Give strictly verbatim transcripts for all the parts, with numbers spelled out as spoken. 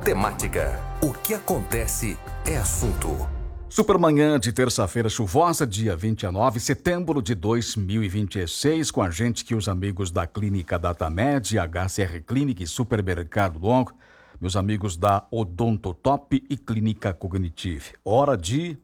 temática. O que acontece é assunto. Supermanhã de terça-feira chuvosa, dia vinte e nove de setembro de dois mil e vinte e seis, com a gente que os amigos da Clínica Datamed, H C R Clinic e Supermercado Longo, meus amigos da Odontotop e Clínica Cognitive. Hora de...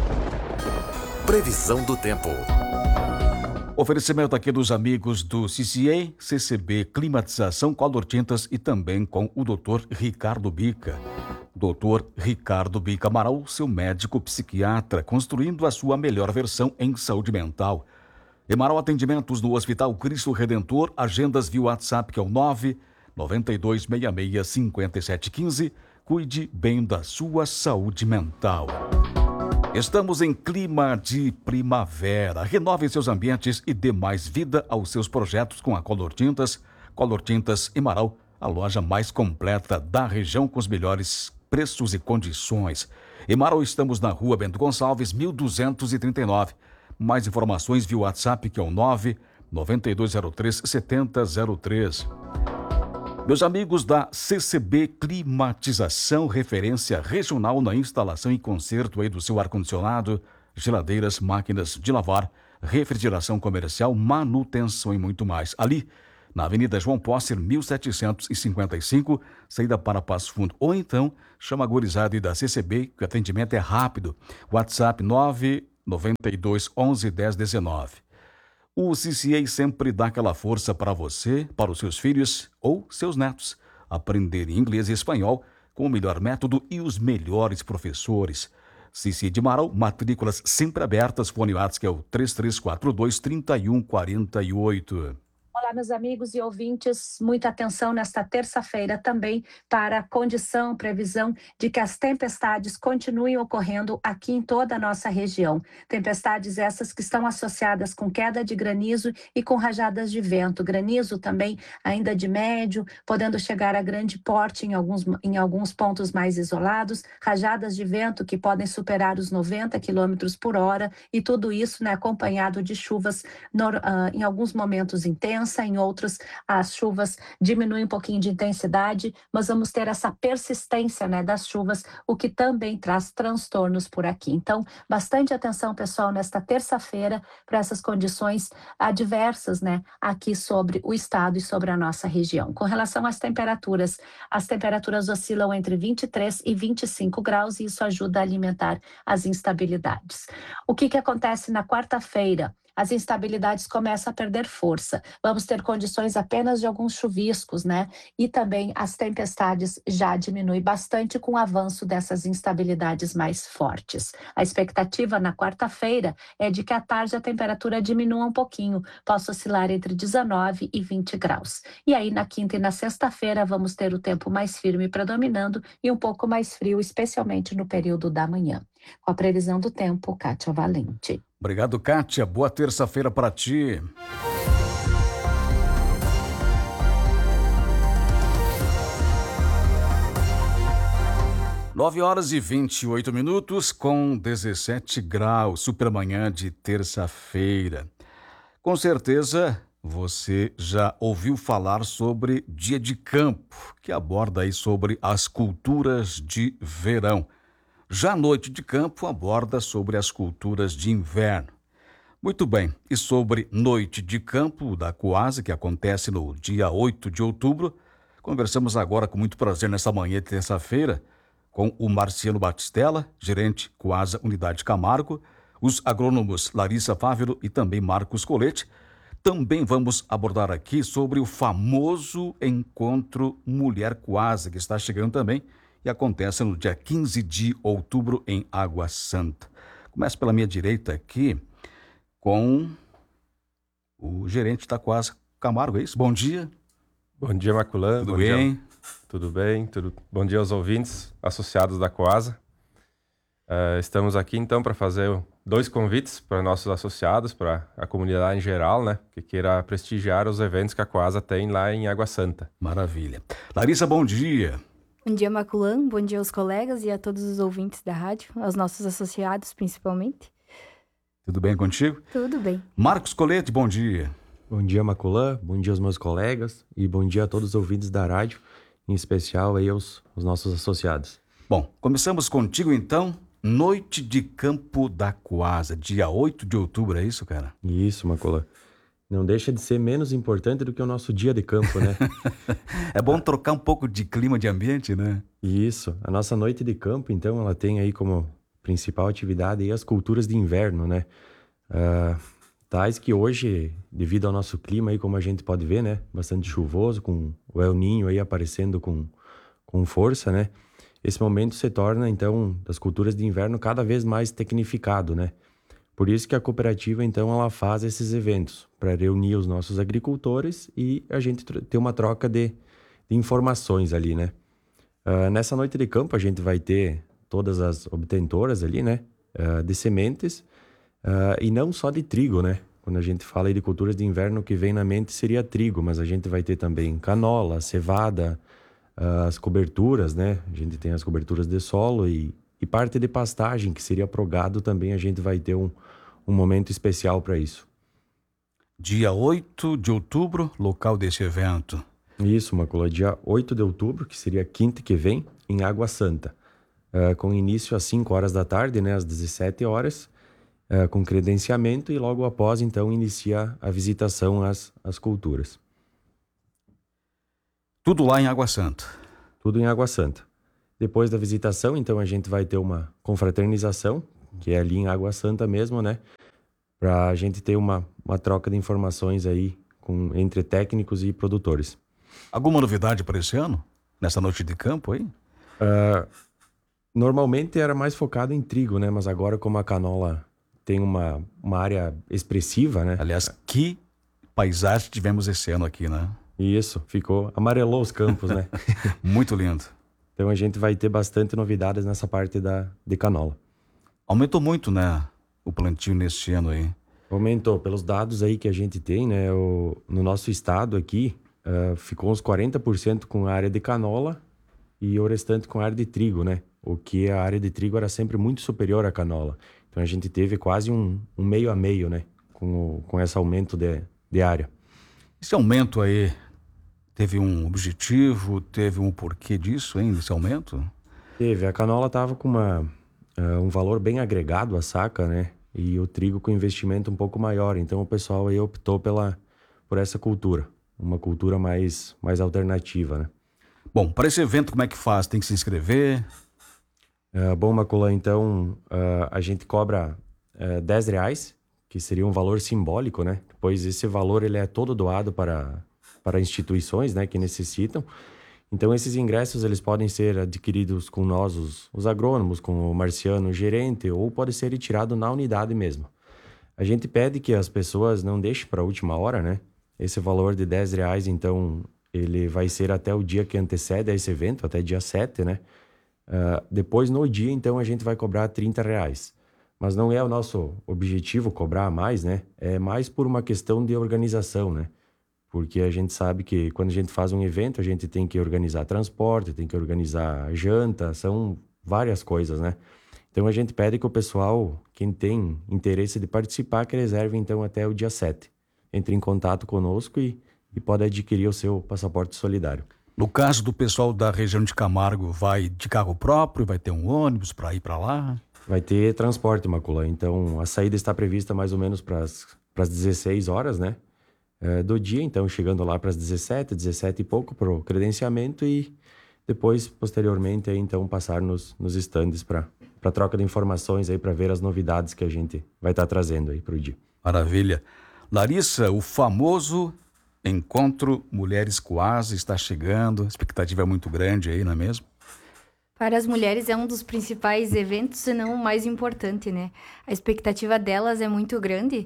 Previsão do tempo. Oferecimento aqui dos amigos do C C A, C C B Climatização, Color Tintas e também com o doutor Ricardo Bica. doutor Ricardo Bica Amaral, seu médico psiquiatra, construindo a sua melhor versão em saúde mental. Emaral Atendimentos no Hospital Cristo Redentor, agendas via WhatsApp que é o nove nove dois seis seis cinco sete um cinco. Cuide bem da sua saúde mental. Estamos em clima de primavera. Renove seus ambientes e dê mais vida aos seus projetos com a Color Tintas. Color Tintas Emaral, a loja mais completa da região com os melhores preços e condições. Emaral, estamos na rua Bento Gonçalves, mil duzentos e trinta e nove. Mais informações via WhatsApp que é o nove nove dois zero três sete zero zero três. Meus amigos da C C B Climatização, referência regional na instalação e conserto aí do seu ar-condicionado, geladeiras, máquinas de lavar, refrigeração comercial, manutenção e muito mais. Ali, na Avenida João Posser, mil setecentos e cinquenta e cinco, saída para Passo Fundo. Ou então, chama a gurizada aí da C C B, que o atendimento é rápido. WhatsApp nove nove dois onze dez dezenove. O C C A sempre dá aquela força para você, para os seus filhos ou seus netos aprenderem inglês e espanhol com o melhor método e os melhores professores. C C A de Amaral, matrículas sempre abertas, fone WhatsApp que é o três três quatro dois, três um quatro oito. Olá, meus amigos e ouvintes, muita atenção nesta terça-feira também para a condição, previsão de que as tempestades continuem ocorrendo aqui em toda a nossa região. Tempestades essas que estão associadas com queda de granizo e com rajadas de vento. Granizo também ainda de médio, podendo chegar a grande porte em alguns, em alguns pontos mais isolados, rajadas de vento que podem superar os noventa quilômetros por hora e tudo isso, né, acompanhado de chuvas no, uh, em alguns momentos intensas. Em outros, as chuvas diminuem um pouquinho de intensidade, mas vamos ter essa persistência, né, das chuvas, o que também traz transtornos por aqui. Então, bastante atenção, pessoal, nesta terça-feira para essas condições adversas, né, aqui sobre o estado e sobre a nossa região. Com relação às temperaturas, as temperaturas oscilam entre vinte e três e vinte e cinco graus e isso ajuda a alimentar as instabilidades. O que que acontece na quarta-feira? As instabilidades começam a perder força. Vamos ter condições apenas de alguns chuviscos, né? E também as tempestades já diminuem bastante com o avanço dessas instabilidades mais fortes. A expectativa na quarta-feira é de que à tarde a temperatura diminua um pouquinho, possa oscilar entre dezenove e vinte graus. E aí na quinta e na sexta-feira vamos ter o tempo mais firme predominando e um pouco mais frio, especialmente no período da manhã. Com a previsão do tempo, Kátia Valente. Obrigado, Kátia. Boa terça-feira para ti. nove horas e vinte e oito minutos com dezessete graus, supermanhã de terça-feira. Com certeza você já ouviu falar sobre Dia de Campo, que aborda aí sobre as culturas de verão. Já a Noite de Campo aborda sobre as culturas de inverno. Muito bem, e sobre Noite de Campo da Coasa, que acontece no dia oito de outubro, conversamos agora com muito prazer nessa manhã de terça-feira com o Marciano Batistella, gerente Coasa Unidade Camargo, os agrônomos Larissa Fávero e também Marcos Colete. Também vamos abordar aqui sobre o famoso Encontro Mulher Coasa, que está chegando também, e acontece no dia quinze de outubro em Água Santa. Começo pela minha direita aqui com o gerente da Coasa Camargo, é isso? Bom dia. Bom dia, Maculan. Tudo Bom bem? Dia. Tudo bem. Tudo... Bom dia aos ouvintes associados da Coasa. Uh, estamos aqui então para fazer dois convites para nossos associados, para a comunidade em geral, né, que queira prestigiar os eventos que a Coasa tem lá em Água Santa. Maravilha. Larissa, bom dia. Bom dia, Maculan. Bom dia aos colegas e a todos os ouvintes da rádio, aos nossos associados principalmente. Tudo bem contigo? Tudo bem. Marcos Colete, bom dia. Bom dia, Maculan. Bom dia aos meus colegas e bom dia a todos os ouvintes da rádio. em especial aí aos, aos nossos associados. Bom, começamos contigo então. Noite de Campo da Coasa, dia oito de outubro, é isso, cara? Isso, Macola. Não deixa de ser menos importante do que o nosso dia de campo, né? É bom trocar um pouco de clima, de ambiente, né? Isso. A nossa noite de campo, então, ela tem aí como principal atividade aí as culturas de inverno, né? Uh, tais que hoje, devido ao nosso clima aí, como a gente pode ver, né? Bastante chuvoso, com o El Niño aí aparecendo com, com força, né? Esse momento se torna, então, das culturas de inverno cada vez mais tecnificado, né? Por isso que a cooperativa, então, ela faz esses eventos para reunir os nossos agricultores e a gente ter uma troca de, de informações ali, né? Uh, nessa noite de campo, a gente vai ter todas as obtentoras ali, né? Uh, de sementes uh, e não só de trigo, né? Quando a gente fala aí de culturas de inverno, o que vem na mente seria trigo, mas a gente vai ter também canola, cevada, uh, as coberturas, né? A gente tem as coberturas de solo e, e parte de pastagem, que seria pro gado também, a gente vai ter um um momento especial para isso. Dia oito de outubro, local desse evento. Isso, Macola, dia oito de outubro, que seria quinta que vem, em Água Santa. Uh, com início às cinco horas da tarde, né, às dezessete horas, uh, com credenciamento e logo após, então, inicia a visitação às, às culturas. Tudo lá em Água Santa? Tudo em Água Santa. Depois da visitação, então, a gente vai ter uma confraternização, que é ali em Água Santa mesmo, né? Para a gente ter uma, uma troca de informações aí com, entre técnicos e produtores. Alguma novidade para esse ano? Nessa noite de campo aí? Uh, normalmente era mais focado em trigo, né? Mas agora, como a canola tem uma, uma área expressiva, né? Aliás, que paisagem tivemos esse ano aqui, né? Isso, ficou, amarelou os campos, né? Muito lindo. Então a gente vai ter bastante novidades nessa parte da, de canola. Aumentou muito, né, o plantio neste ano aí? Aumentou. Pelos dados aí que a gente tem, né, o, no nosso estado aqui, uh, ficou uns quarenta por cento com a área de canola e o restante com a área de trigo, né? O que a área de trigo era sempre muito superior à canola. Então a gente teve quase um, um meio a meio, né, com, o, com esse aumento de, de área. Esse aumento aí teve um objetivo, teve um porquê disso, hein, desse aumento? Teve. A canola estava com uma... Uh, um valor bem agregado à saca, né? E o trigo com investimento um pouco maior. Então o pessoal aí optou pela, por essa cultura. Uma cultura mais, mais alternativa, né? Bom, para esse evento como é que faz? Tem que se inscrever? Uh, bom, Macola, então uh, a gente cobra uh, dez reais, que seria um valor simbólico, né? Pois esse valor ele é todo doado para, para instituições, né, que necessitam. Então, esses ingressos eles podem ser adquiridos com nós, os, os agrônomos, com o Marciano, o gerente, ou pode ser retirado na unidade mesmo. A gente pede que as pessoas não deixem para a última hora, né? Esse valor de dez reais, então, ele vai ser até o dia que antecede a esse evento, até dia sete, né? Uh, depois, no dia, então, a gente vai cobrar trinta reais. Mas não é o nosso objetivo cobrar mais, né? É mais por uma questão de organização, né? Porque a gente sabe que quando a gente faz um evento, a gente tem que organizar transporte, tem que organizar janta, são várias coisas, né? Então a gente pede que o pessoal, quem tem interesse de participar, que reserve então até o dia sete. Entre em contato conosco e, e pode adquirir o seu passaporte solidário. No caso do pessoal da região de Camargo, vai de carro próprio, vai ter um ônibus para ir para lá? Vai ter transporte, Macula. Então a saída está prevista mais ou menos para as dezesseis horas, né? Do dia, então chegando lá para as dezessete, dezessete e pouco para o credenciamento e depois, posteriormente, aí, então passar nos, nos estandes para para troca de informações aí para ver as novidades que a gente vai estar tá trazendo aí para o dia. Maravilha. Larissa, o famoso Encontro Mulheres Coasa está chegando, a expectativa é muito grande aí, não é mesmo? Para as mulheres é um dos principais eventos, se não o mais importante, né? A expectativa delas é muito grande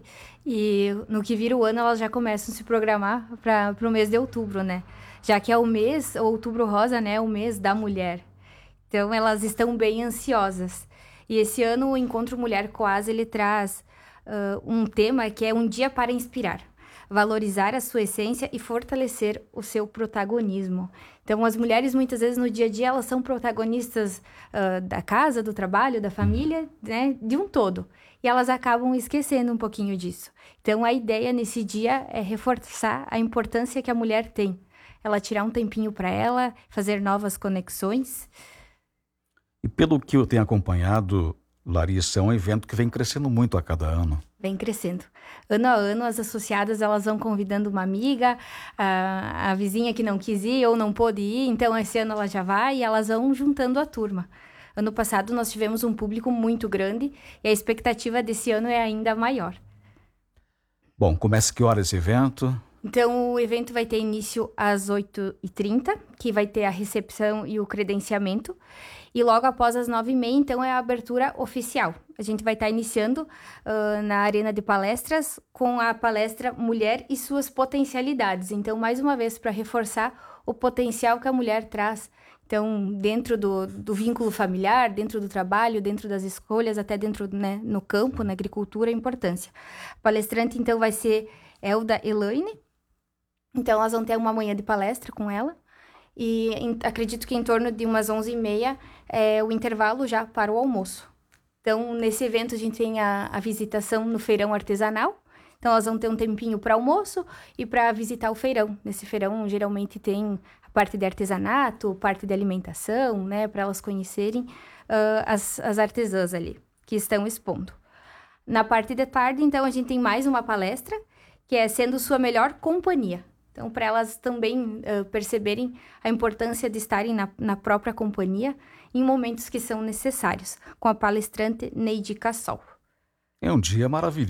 e no que vira o ano elas já começam a se programar para o mês de outubro, né? Já que é o mês, outubro rosa, né? O mês da mulher. Então elas estão bem ansiosas. E esse ano o Encontro Mulher Coasa, ele traz uh, um tema que é um dia para inspirar. Valorizar a sua essência e fortalecer o seu protagonismo. Então, as mulheres, muitas vezes, no dia a dia, elas são protagonistas uh, da casa, do trabalho, da família, né, de um todo. E elas acabam esquecendo um pouquinho disso. Então, a ideia nesse dia é reforçar a importância que a mulher tem. ela tirar um tempinho para ela, fazer novas conexões. E pelo que eu tenho acompanhado, Larissa, é um evento que vem crescendo muito a cada ano. Vem crescendo. Ano a ano, as associadas elas vão convidando uma amiga, a, a vizinha que não quis ir ou não pôde ir, então esse ano ela já vai e elas vão juntando a turma. Ano passado nós tivemos um público muito grande e a expectativa desse ano é ainda maior. Bom, começa que hora esse evento? Então, o evento vai ter início às oito e trinta, que vai ter a recepção e o credenciamento. E logo após as nove e meia, então, é a abertura oficial. A gente vai estar iniciando uh, na Arena de Palestras com a palestra Mulher e Suas Potencialidades. Então, mais uma vez, para reforçar o potencial que a mulher traz. Então, dentro do, do vínculo familiar, dentro do trabalho, dentro das escolhas, até dentro, né, no campo, na agricultura, a importância. A palestrante, então, vai ser Elda Elaine. Então, elas vão ter uma manhã de palestra com ela. E em, acredito que em torno de umas onze e meia é o intervalo já para o almoço. Então, nesse evento, a gente tem a, a visitação no feirão artesanal. Então, elas vão ter um tempinho para almoço e para visitar o feirão. Nesse feirão, geralmente, tem a parte de artesanato, parte de alimentação, né? Para elas conhecerem uh, as, as artesãs ali, que estão expondo. Na parte de tarde, então, a gente tem mais uma palestra, que é Sendo Sua Melhor Companhia. Então, para elas também uh, perceberem a importância de estarem na, na própria companhia em momentos que são necessários, com a palestrante Neide Cassol. É um dia maravilhoso.